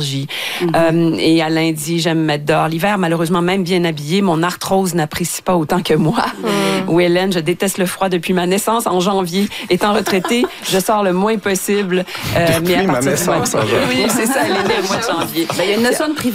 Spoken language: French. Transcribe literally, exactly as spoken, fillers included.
d'énergie. Mm-hmm. Euh, et Alain dit, j'aime me mettre dehors l'hiver. Malheureusement, même bien habillée, mon arthrose n'apprécie pas autant que moi. Mm. Ou Hélène, je déteste le froid depuis ma naissance en janvier. Étant retraitée, je sors le moins possible. Euh, mais à partir ma naissance, du mois de... Oui, c'est ça, elle est née le mois de janvier. Ben, il y a une notion de privilège